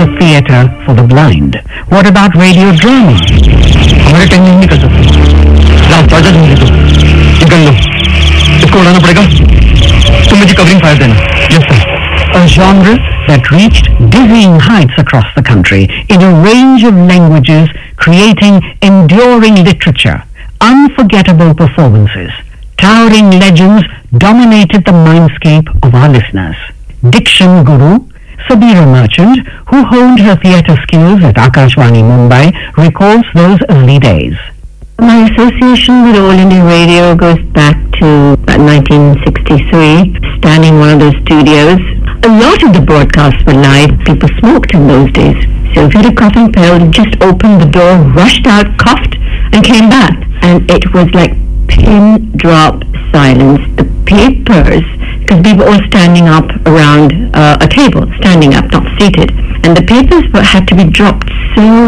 the theatre for the blind? What about radio drama? हमारे time नहीं कर सकते। लाओ ताजा नहीं दो, निकल लो। इसको उड़ाना पड़ेगा। तुम मुझे कवरिंग फायर देना। Yes sir. A genre that reached dizzying heights across the country in a range of languages, creating enduring literature, unforgettable performances. Towering legends dominated the mindscape of our listeners. Diction guru Sabira Merchant, who honed her theatre skills at Akashvani Mumbai, recalls those early days. My association with All India Radio goes back to 1963, standing in one of those studios. A lot of the broadcasts were live. People smoked in those days. So if you had a coughing spell, you just opened the door, rushed out, coughed, and came back. And it was like pin drop silence. The papers, because we were all standing up around a table, standing up, not seated. And the papers had to be dropped so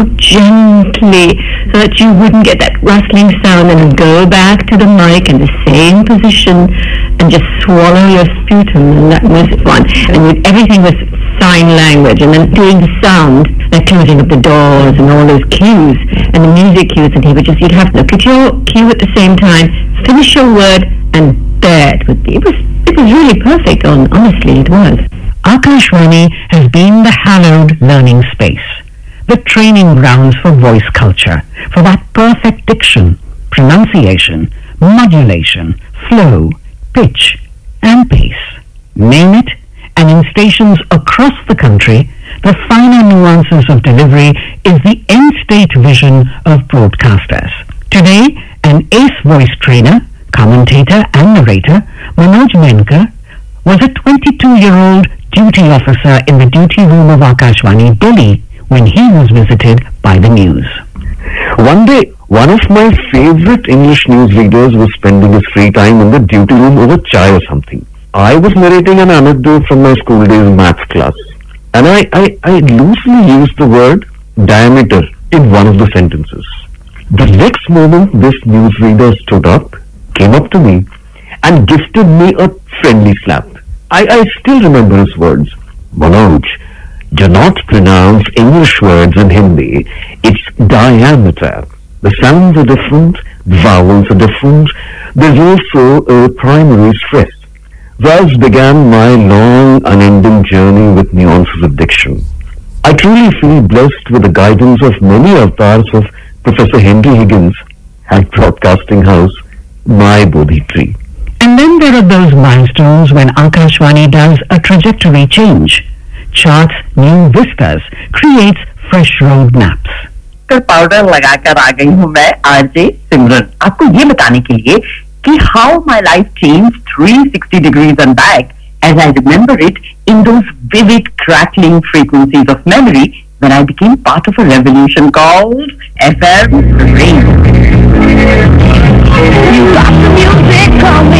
gently so that you wouldn't get that rustling sound and go back to the mic in the same position and just swallow your sputum. And that was fun. And everything was sign language, and then doing the sound, like closing up the doors and all those cues and the music cues, and you'd have to look at your cue at the same time, finish your word, and there it would be. It was really perfect. Honestly, it was. Akashvani has been the hallowed learning space, the training grounds for voice culture, for that perfect diction, pronunciation, modulation, flow, pitch, and pace. Name it, and in stations across the country, the finer nuances of delivery is the end-state vision of broadcasters. Today, an ace voice trainer, commentator and narrator, Manoj Menkar, was a 22-year-old duty officer in the duty room of Akashvani, Delhi, when he was visited by the news. One day, one of my favorite English news readers was spending his free time in the duty room over chai or something. I was narrating an anecdote from my school days maths class, and I loosely used the word diameter in one of the sentences. The next moment, this newsreader stood up, came up to me, and gifted me a friendly slap. I still remember his words. Manoj, do not pronounce English words in Hindi. It's diameter. The sounds are different, the vowels are different. There's also a primary stress. Thus began my long, unending journey with nuances of diction. I truly feel blessed with the guidance of many avatars of Professor Henry Higgins at Broadcasting House, my Bodhi tree. And then there are those milestones when Akashvani does a trajectory change, charts new vistas, creates fresh road maps. Powder लगाकर आ गई हूँ मैं RJ सिमरन आपको ये बताने के लिए कि how my life changed 360 degrees and back as I remember it in those vivid crackling frequencies of memory when I became part of a revolution called FM Ring. You got the music coming.